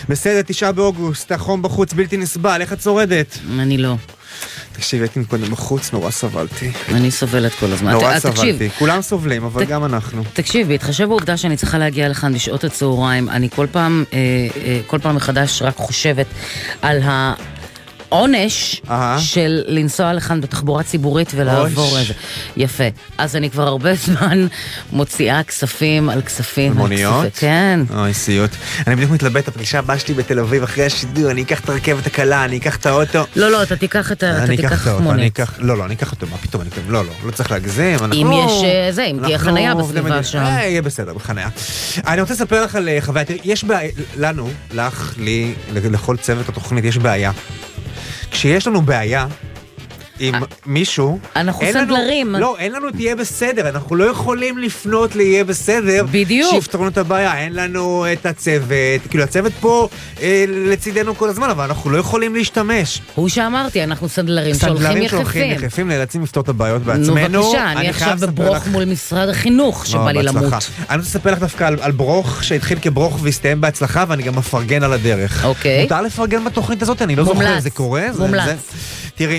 בסדר, 9 באוגוסט, החום בחוץ בלתי נסבל, איך את שורדת? אני לא. תקשיב, הייתי קודם בחוץ, נורא סבלתי. אני סובלת כל הזמן. נורא סבלתי, כולם סובלים, אבל גם אנחנו. תקשיב, בהתחשב בעובדה שאני צריכה להגיע לכאן בשעות הצהריים, אני כל פעם מחדש רק חושבת על עונש של לנסוע לכאן בתחבורה ציבורית ולעבור את זה. יפה. אז אני כבר הרבה זמן מוציאה כספים על כספים. מוניות? כן. אוי, סיוט. אני בדיוק מתלבט, הפגישה הבאה שלי בתל אביב אחרי השידור, אני אקח את הרכבת הקלה, אני אקח את האוטו. לא, אתה תיקח מונית. לא, אני אקח אותו, מה פתאום, לא צריך להגזים. אם יש זה, אם תהיה חנייה בסביבה שם. יהיה בסדר, בחנייה. אני רוצה לספר לך על חוויה, יש לנו, לך, לי, לכל צוות התוכנית, יש בעיה. כשיש לנו בעיה עם מישהו, אנחנו סנדלרים. לא, אין לנו תהיה בסדר, אנחנו לא יכולים לפנות ליהיה בסדר. בדיוק. שיפתרו את הבעיה, אין לנו את הצוות, כאילו הצוות פה לצידנו כל הזמן, אבל אנחנו לא יכולים להשתמש. הוא שאמרתי, אנחנו סנדלרים שהולכים יחפים, נאלצים לפתור את הבעיות בעצמנו. נו בבקשה, אני עכשיו בברוך מול משרד החינוך שבא לי למות. אני רוצה לספר לך דווקא על ברוך שהתחיל כברוך והסתיים בהצלחה, ואני גם מפרגן על הדרך. אוקיי. מותר לפרגן בתוכנית הזאת, אני לא זוכר, זה קורה? מומלץ. תראי,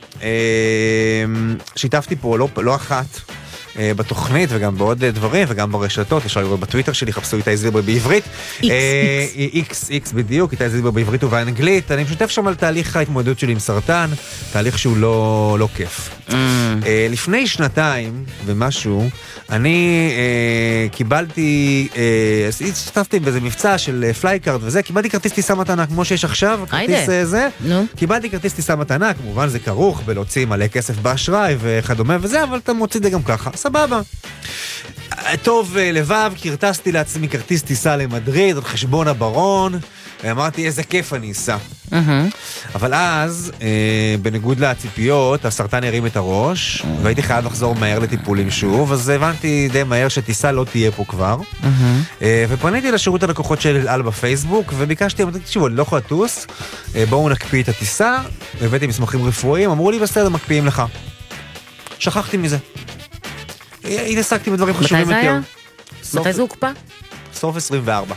שיתפתי פה לא אחת בתוכנית וגם בעוד דברים וגם ברשתות, אפשר לראות בטוויטר שלי, חפשו איתי זילבר בעברית, X בדיוק, איתי זילבר בעברית ובאנגלית, אני משתף שם על תהליך ההתמודדות שלי עם סרטן, תהליך שהוא לא כיף. לפני 2 ומשהו, אני קיבלתי, השתתפתי באיזה מבצע של פלייקארד וזה, קיבלתי כרטיס טיסה מתנה, כמו שיש עכשיו, כרטיס זה, קיבלתי כרטיס טיסה מתנה, כמובן זה כרוך בלהוציא מלא כסף באשראי וכדומה וזה, אבל אתה מוציא זה גם ככה, סבבה. טוב לבב, קרטסתי לעצמי כרטיס טיסה למדריד, על חשבון הברון, ואמרתי איזה כיף אני אסע. אבל אז, בניגוד לציפיות, הסרטן הרים את הראש, והייתי חייב לחזור מהר לטיפולים שוב, אז הבנתי די מהר שטיסה לא תהיה פה כבר, ופניתי לשירות הלקוחות של אל על בפייסבוק, וביקשתי, אמרתי, תקשיבו, אני לא יכול לטוס, בואו נקפיא את הטיסה, הבאתי מסמכים רפואיים, אמרו לי, בסדר, מקפיאים לך. שכחתי מזה. התעסקתי בדברים חשובים יותר. מתי זה היה? מתי זה הוקפא? סוף 24.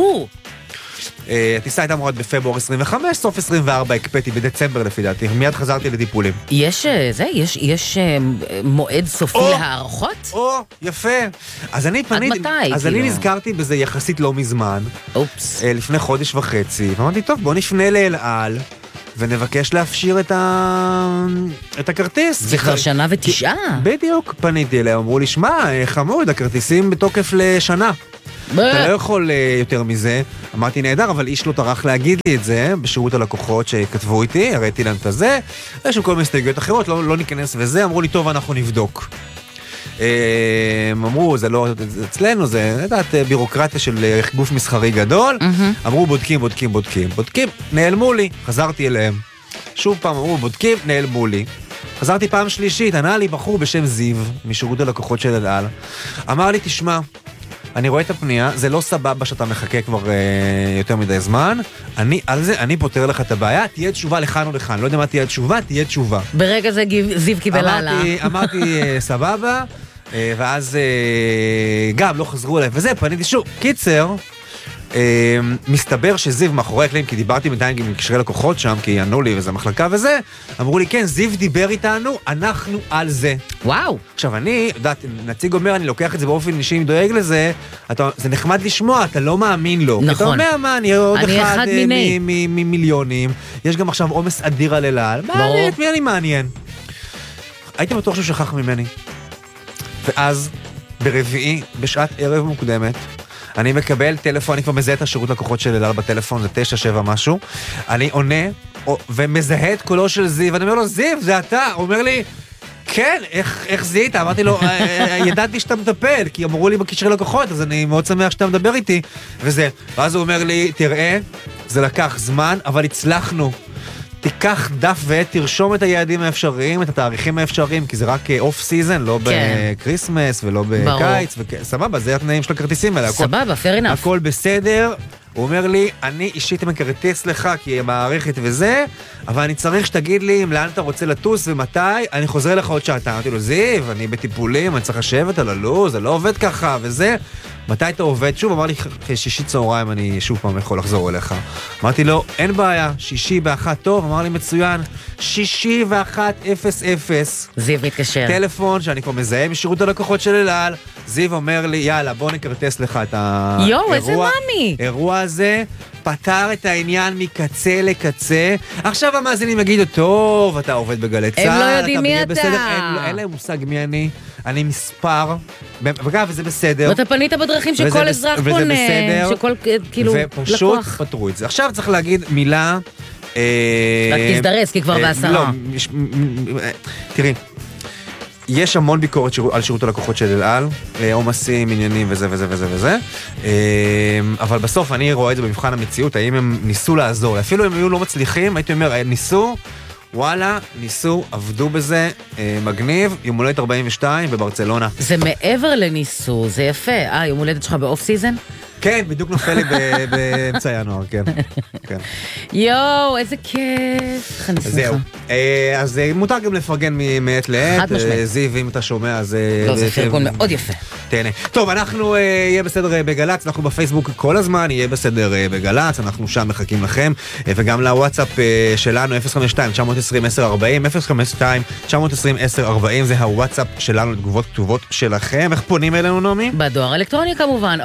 הטיסה הייתה אמורה בפברואר 25, סוף 24 הקפאתי בדצמבר לפי דעתי, מיד חזרתי לטיפולים. יש מועד סופי להערכות? יפה. אז אני פניתי, אז אני נזכרתי בזה יחסית לא מזמן, לפני חודש וחצי, ואמרתי, טוב, בוא נפנה לאל על, ונבקש להפשיר את הכרטיס. זה כבר 1.9 שנה. בדיוק, פניתי אליהם, אמרו לי, שמע, חמוד, הכרטיסים בתוקף לשנה. אתה לא יכול יותר מזה. אמרתי נהדר, אבל איש לא טרח להגיד לי את זה בשירות הלקוחות שכתבו איתי, הראיתי להם את הזה, יש שם כל מיני הסתייגויות אחרות, לא ניכנס וזה, אמרו לי, טוב, אנחנו נבדוק. אמרו, זה לא אצלנו, זה לדעת בירוקרטיה של גוף מסחרי גדול, אמרו בודקים, נעלמו לי, חזרתי אליהם. שוב פעם אמרו, בודקים, נעלמו לי. חזרתי פעם שלישית, ענה לי בחור בשם זיו, משירות הלקוחות של אל על, אמר לי, תשמע, אני רואה את הפנייה, זה לא סבבה שאתה מחכה כבר יותר מדי זמן, אני פותר לך את הבעיה, תהיה תשובה לכאן או לכאן, לא יודע מה תהיה תשובה, תהיה תשובה. ברגע זה זיו קיבל עלה. אמרתי סבבה, ואז גם לא חזרו אליי, וזה, פניתי שוב. קיצר, מסתבר שזיו מאחורי הקלעים, כי דיברתי מדי עם קשרי לקוחות שם, כי ענו לי וזה מחלקה וזה, אמרו לי, כן, זיו דיבר איתנו, אנחנו על זה. וואו. עכשיו, אני, יודעת, נציג אומר, אני לוקח את זה באופן אישי, אם דואג לזה, זה נחמד לשמוע, אתה לא מאמין לו. נכון. אתה אומר, מה, אני עוד אחד ממיליונים, יש גם עכשיו עומס אדיר על אל על, מי אני מעניין? הייתי בטוח שהוא שכח ממני. ואז, ברביעי, בשעת ערב מוקדמת, אני מקבל טלפון, אני כבר מזהה את השירות לקוחות של אל על בטלפון, זה 9-7 משהו, אני עונה ומזהה את קולו של זיו, ואני אומר לו, זיו, זה אתה? הוא אומר לי, כן, איך זיהית? אמרתי לו, ידעתי שאתה מטפל, כי אמרו לי בקשרי לקוחות, אז אני מאוד שמח שאתה מדבר איתי, וזה. ואז הוא אומר לי, תראה, זה לקח זמן, אבל הצלחנו. תיקח דף ועט, תרשום את היעדים האפשריים, את התאריכים האפשריים, כי זה רק אוף סיזן, לא בקריסמס ולא בקיץ, סבבה, זה התנאים של הכרטיסים האלה. סבבה, fair enough. הכל בסדר, הוא אומר לי, אני אישית מקרטס לך כי המערכת וזה, אבל אני צריך שתגיד לי לאן אתה רוצה לטוס ומתי, אני חוזר לך עוד שעתיים. אמרתי לו, זיו, אני בטיפולים, אני צריך לשבת על הלוז, זה לא עובד ככה וזה. מתי אתה עובד? שוב, אמר לי, שישי צהריים אני שוב פעם יכול לחזור אליך. אמרתי לו, אין בעיה, שישי באחת טוב, אמר לי מצוין, שישי ואחת 00. זיו מתקשר. טלפון שאני כבר מזהה משירות הלקוחות של אל על, זיו אומר לי, יאללה, בוא נקרטס לך את האירוע. יואו, איזה מאמי. אירוע הזה פתר את העניין מקצה לקצה. עכשיו המאזינים יגידו, טוב, אתה עובד בגלי צהל. הם לא יודעים מי אתה. אין להם מושג מי אני מספר, וגם, וזה בסדר. ואתה פנית בדרכים שכל אזרח פונה, שכל, כאילו, לקוח. ופשוט פתרו את זה. עכשיו צריך להגיד מילה... רק תזדרז, כי כבר בעשרה. לא, תראי, יש המון ביקורת על שירות הלקוחות של אל על, עומסים, עניינים וזה וזה וזה וזה, אבל בסוף אני רואה את זה במבחן המציאות, האם הם ניסו לעזור, אפילו אם היו לא מצליחים, הייתי אומר, ניסו, וואלה, ניסו, עבדו בזה, מגניב, יום הולדת 42 בברצלונה. זה מעבר לניסו, זה יפה. יום הולדת שלך באוף סיזן? כן, בדיוק נופל לי באמצע ינואר, כן. יואו, איזה כיף. אני שמחה. זהו. אז מותר גם לפרגן מעת לעת. חד משמעית. זיו, אם אתה שומע, אז... לא, זה פרגון מאוד יפה. תהנה. טוב, אנחנו יהיה בסדר בגלץ, אנחנו בפייסבוק כל הזמן, יהיה בסדר בגלץ, אנחנו שם מחכים לכם, וגם לוואטסאפ שלנו, 052-920-1040, 052-920-1040, זה הוואטסאפ שלנו לתגובות כתובות שלכם. איך פונים אלינו, נעמי? בדואר אלקטרוני כמובן,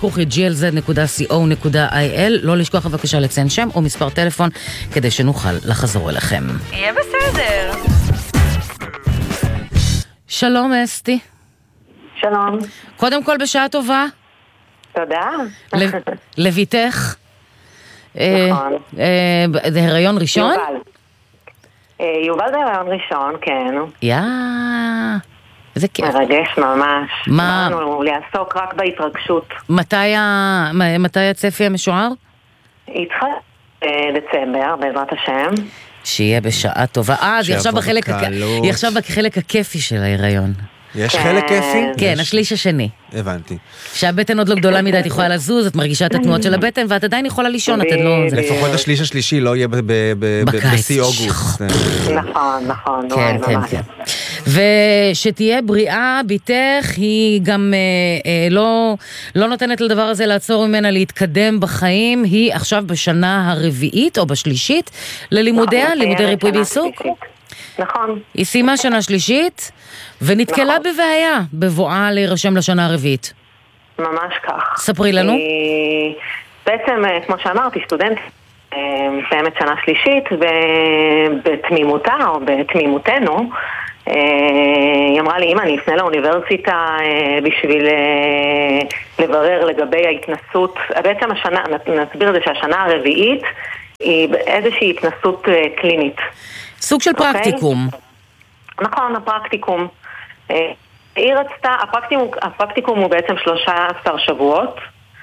glz.co.il, לא לשכוח בבקשה לציין שם או מספר טלפון, כדי שנוכל לחזור אליכם. יהיה בסדר. שלום אסתי. שלום. קודם כל בשעה טובה. תודה. לביתך. נכון. זה הריון ראשון? יובל זה הריון ראשון, כן. איזה כיף. מרגש ממש. מה? באנו לעסוק רק בהתרגשות. מתי הצפי המשוער? התחל דצמבר, בעזרת השם. שיהיה בשעה טובה. היא עכשיו בחלק הכיפי של ההיריון. יש חלק כיפי? כן, השליש השני. הבנתי. שהבטן עוד לא גדולה מדי, את יכולה לזוז, את מרגישה את התנועות של הבטן, ואת עדיין יכולה לישון, את לא... לפחות השליש השלישי לא יהיה בסי אוגוסט. נכון. כן. ושתהיה בריאה, ביתך, היא גם לא נותנת לדבר הזה לעצור ממנה להתקדם בחיים, היא עכשיו בשנה הרביעית או בשלישית ללימודיה, לימודי ריפוי בעיסוק. נכון. היא סיימה שנה שלישית, ונתקלה בבעיה בבואה להירשם לשנה הרביעית. ממש כך. ספרי לנו. בעצם, כמו שאמרתי, סטודנט מסיימת שנה שלישית, ובתמימותה או בתמימותנו, היא אמרה לי, אמא, אני אפנה לאוניברסיטה בשביל לברר לגבי ההתנסות. בעצם נסביר את זה שהשנה הרביעית היא איזושהי התנסות קלינית. סוג של פרקטיקום. נכון, הפרקטיקום. היא רצתה, הפרקטיקום הוא בעצם 13 שבועות,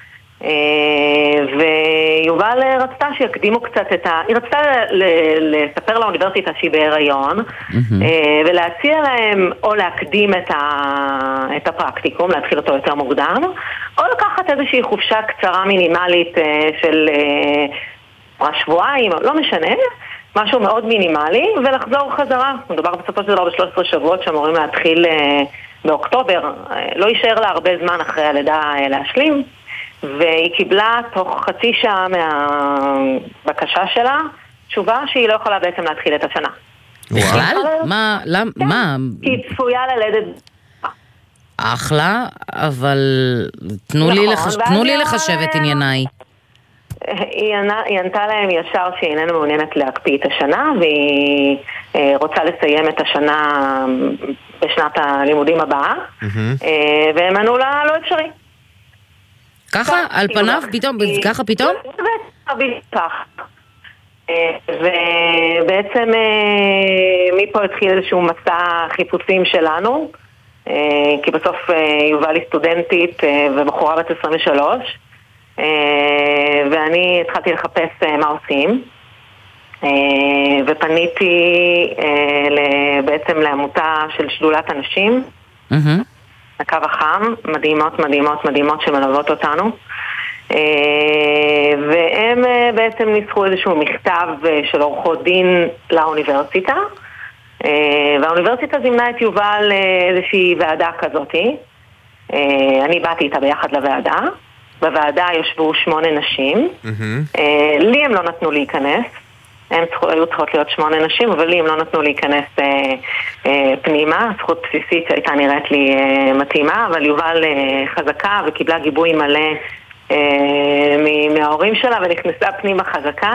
ויובל רצתה שיקדימו קצת היא רצתה לספר לאוניברסיטה שהיא בהיריון, ולהציע להם או להקדים את הפרקטיקום, להתחיל אותו יותר מוקדם, או לקחת איזושהי חופשה קצרה מינימלית של שבועיים, לא משנה, משהו מאוד מינימלי, ולחזור חזרה. מדובר בסופו של דבר ב-13 שבועות שאמורים להתחיל באוקטובר. לא יישאר לה הרבה זמן אחרי הלידה להשלים, והיא קיבלה תוך חצי שעה מהבקשה שלה תשובה שהיא לא יכולה בעצם להתחיל את השנה. בכלל? מה? כי היא צפויה ללדת. אחלה, אבל תנו לי לחשב את ענייניי. היא ענתה להם ישר שהיא איננה מעוניינת להקפיא את השנה, והיא רוצה לסיים את השנה בשנת הלימודים הבאה, והם ענו לה לא אפשרי. ככה? על פניו? ככה פתאום? ובעצם מפה התחיל איזשהו מסע חיפושים שלנו, כי בסוף יובל היא סטודנטית ובחורה בת 23, ואני התחלתי לחפש מה עושים, ופניתי בעצם לעמותה של שדולת הנשים, הקו החם, מדהימות שמלוות אותנו, בעצם ניסחו איזשהו מכתב של עורכות דין לאוניברסיטה, והאוניברסיטה זימנה את יובל לאיזושהי ועדה כזאת. אני באתי איתה ביחד לוועדה, בוועדה יושבו 8 נשים, לי הם לא נתנו להיכנס, הם היו צריכות להיות 8 נשים, אבל לי הם לא נתנו להיכנס פנימה, זכות בסיסית שהייתה נראית לי מתאימה, אבל יובל חזקה וקיבלה גיבוי מלא מההורים שלה ונכנסה פנימה חזקה,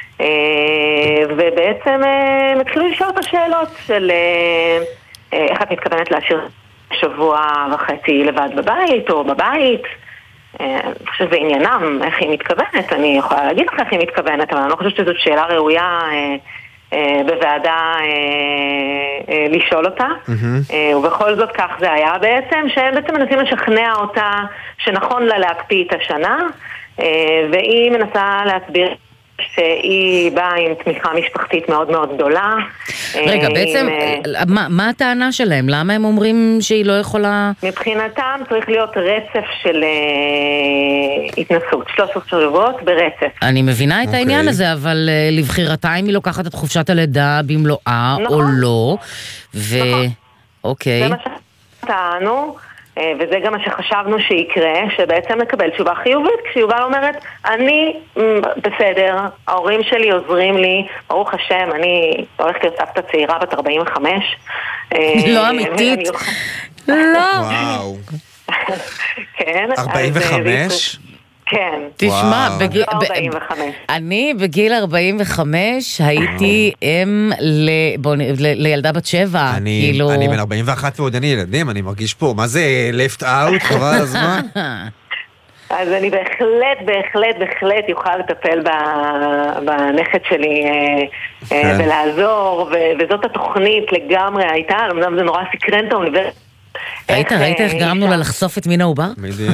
ובעצם התחילו לשאול את השאלות של איך את מתכוונת להשאיר שבוע וחצי לבד בבית או בבית. אני חושבת שזה עניינם, איך היא מתכוונת, אני יכולה להגיד לך איך היא מתכוונת, אבל אני לא חושבת שזאת שאלה ראויה בוועדה לשאול אותה, ובכל זאת כך זה היה בעצם, שהם בעצם מנסים לשכנע אותה שנכון לה להקפיא את השנה, והיא מנסה להסביר שהיא באה עם תמיכה משפחתית מאוד מאוד גדולה. רגע, בעצם, מה הטענה שלהם? למה הם אומרים שהיא לא יכולה... מבחינתם צריך להיות רצף של התנסות, 13 שבועות ברצף. אני מבינה את העניין הזה, אבל לבחירתה אם היא לוקחת את חופשת הלידה במלואה או לא, אוקיי. זה מה שטענו, וזה גם מה שחשבנו שיקרה, שבעצם מקבל תשובה חיובית, כשיובל אומרת, אני בסדר, ההורים שלי עוזרים לי, ברוך השם, אני הולכת להיות סבתא צעירה בת 45. לא אמיתית. לא. וואו. כן. 45? כן. תשמע, אני בגיל 45 הייתי אם לילדה בת 7. אני בן 41 ועוד אני ילדים, אני מרגיש פה, מה זה left out, חבל הזמן? אז אני בהחלט יוכל לטפל בנכד שלי ולעזור, וזאת התוכנית לגמרי הייתה, זה נורא סקרן את האוניברסיטה. ראית איך גרמנו לה לחשוף את מין העובר? בדיוק.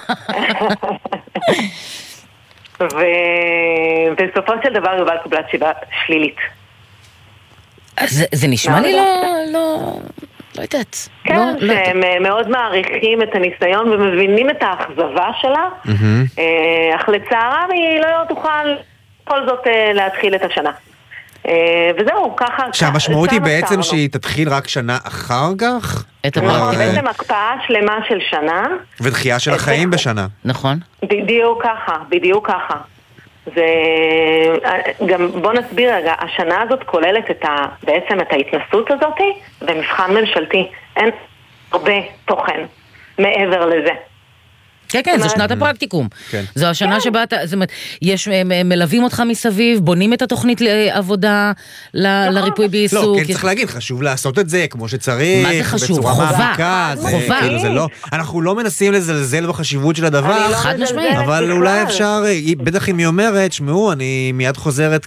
ובסופו של דבר יובל קיבלה תשובה שלילית. זה נשמע לי לא יודעת. כן, שהם מאוד מעריכים את הניסיון ומבינים את האכזבה שלה, אך לצערם היא לא תוכל בכל זאת להתחיל את השנה. וזהו, ככה... שהמשמעות היא בעצם שהיא תתחיל רק שנה אחר כך? נכון, בעצם הקפאה שלמה של שנה. ודחייה של החיים בשנה. נכון. בדיוק ככה. זה... גם בוא נסביר רגע, השנה הזאת כוללת בעצם את ההתנסות הזאת במבחן ממשלתי. אין הרבה תוכן מעבר לזה. כן, זו שנת הפרקטיקום. זו השנה שבה זאת אומרת, מלווים אותך מסביב, בונים את התוכנית לעבודה, לריפוי בעיסוק. לא, כן צריך להגיד, חשוב לעשות את זה כמו שצריך. מה זה חשוב? חובה. אנחנו לא מנסים לזלזל בחשיבות של הדבר, חד משמעית. אבל אולי אפשר, בטח אם היא אומרת, שמעו, אני מיד חוזרת